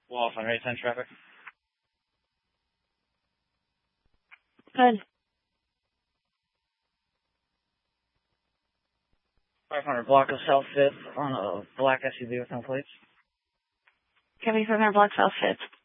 Wolf on right 10 traffic. Good. 500 block of South 5th on a black SUV with no plates. Give me 500 block South 5th.